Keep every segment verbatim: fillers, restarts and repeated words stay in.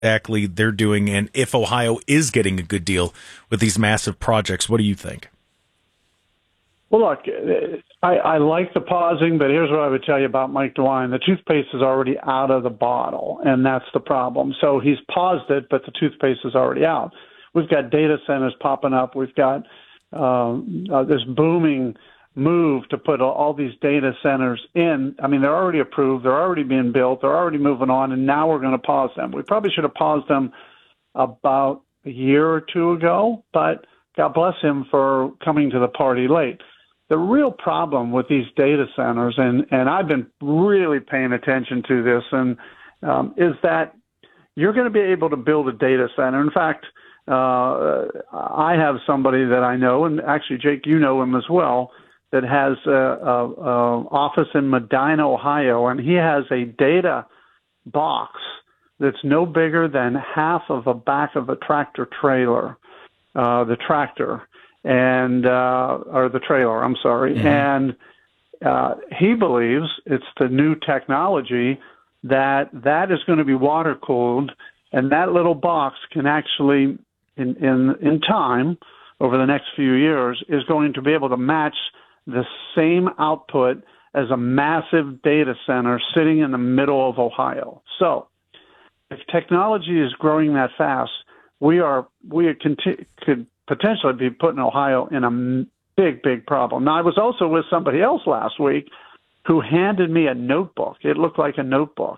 exactly they're doing, and if Ohio is getting a good deal with these massive projects. What do you think? Well, look, I, I like the pausing, but here's what I would tell you about Mike DeWine. The toothpaste is already out of the bottle, and that's the problem. So he's paused it, but the toothpaste is already out. We've got data centers popping up. We've got um, uh, this booming move to put all these data centers in. I mean, they're already approved. They're already being built. They're already moving on, and now we're going to pause them. We probably should have paused them about a year or two ago, but God bless him for coming to the party late. The real problem with these data centers, and, and I've been really paying attention to this, and um, is that you're going to be able to build a data center. In fact, uh, I have somebody that I know, and actually, Jake, you know him as well, that has a, a, a office in Medina, Ohio, and he has a data box that's no bigger than half of the back of a tractor trailer, uh, the tractor. and uh, or the trailer, I'm sorry. Mm-hmm. And uh, he believes it's the new technology that that is going to be water cooled, and that little box can actually, in, in in time, over the next few years, is going to be able to match the same output as a massive data center sitting in the middle of Ohio. So, if technology is growing that fast, we are we are conti- could potentially be putting Ohio in a big, big problem. Now, I was also with somebody else last week who handed me a notebook. It looked like a notebook.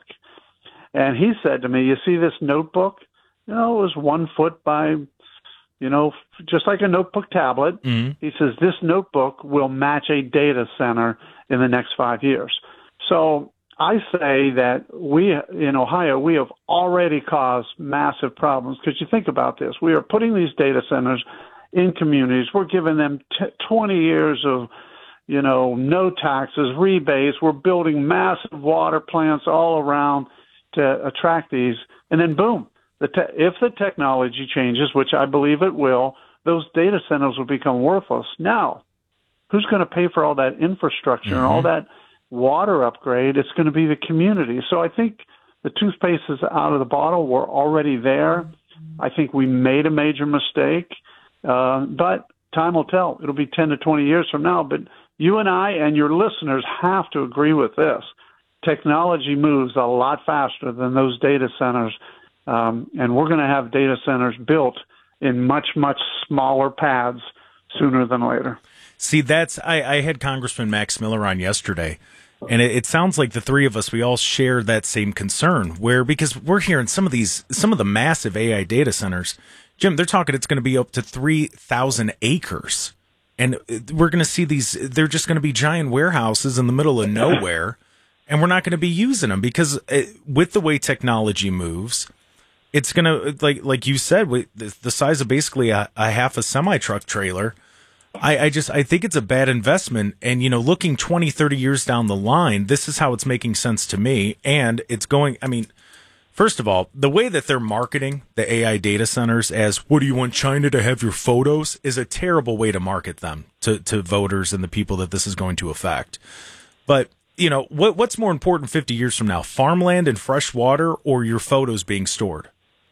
And he said to me, you see this notebook? You know, it was one foot by, you know, just like a notebook tablet. Mm-hmm. He says, this notebook will match a data center in the next five years. So I say that we, in Ohio, we have already caused massive problems, because you think about this. We are putting these data centers in communities. We're giving them t- twenty years of, you know, no taxes, rebates. We're building massive water plants all around to attract these. And then, boom, the te- if the technology changes, which I believe it will, those data centers will become worthless. Now, who's going to pay for all that infrastructure mm-hmm. and all that water upgrade? It's going to be the community. So I think the toothpaste is out of the bottle. We're already there. I think we made a major mistake, uh, but time will tell. It'll be ten to twenty years from now. But you and I and your listeners have to agree with this. Technology moves a lot faster than those data centers, um, and we're going to have data centers built in much, much smaller pads sooner than later. See, that's I, I had Congressman Max Miller on yesterday, and it, it sounds like the three of us, we all share that same concern, where because we're hearing some of these, some of the massive A I data centers, Jim, they're talking it's going to be up to three thousand acres, and we're going to see these, they're just going to be giant warehouses in the middle of nowhere, and we're not going to be using them, because it, with the way technology moves, it's going to, like like you said, the, the size of basically a, a half a semi-truck trailer. I, I just, I think it's a bad investment. And, you know, looking twenty, thirty years down the line, this is how it's making sense to me. And it's going, I mean, first of all, the way that they're marketing the A I data centers as, what do you want China to have your photos, is a terrible way to market them to, to voters and the people that this is going to affect. But, you know, what what's more important fifty years from now, farmland and fresh water, or your photos being stored?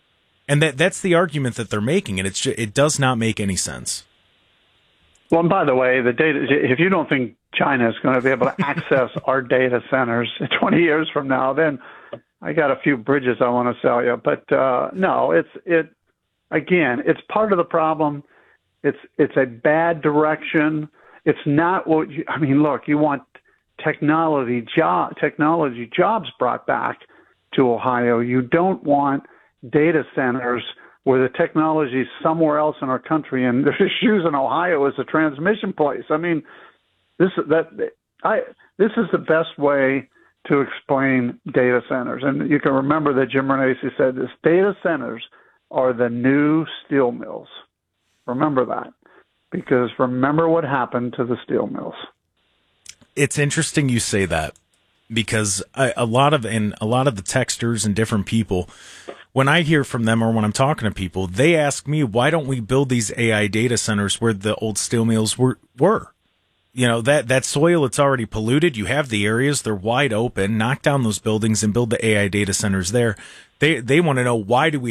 And that that's the argument that they're making. And it's just, it does not make any sense. Well, and by the way, the data, if you don't think China is going to be able to access our data centers twenty years from now, then I got a few bridges I want to sell you. But uh, no, it's it again, it's part of the problem. It's it's a bad direction. It's not what you, I mean, look, you want technology job technology jobs brought back to Ohio. You don't want data centers where the technology is somewhere else in our country, and there's issues in Ohio as a transmission place. I mean, this that I this is the best way to explain data centers. And you can remember that Jim Renacci said this: data centers are the new steel mills. Remember that, because remember what happened to the steel mills. It's interesting you say that, because I, a lot of and a lot of the texters and different people, when I hear from them or when I'm talking to people, they ask me, why don't we build these A I data centers where the old steel mills were, were? You know, that, that soil, it's already polluted. You have the areas, they're wide open. Knock down those buildings and build the A I data centers there. They they want to know, why do we